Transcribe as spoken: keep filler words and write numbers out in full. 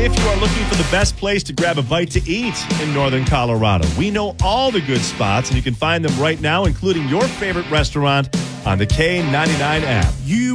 if you are looking for the best place to grab a bite to eat in northern Colorado. We know all the good spots, and you can find them right now, including your favorite restaurant on the K ninety-nine app. You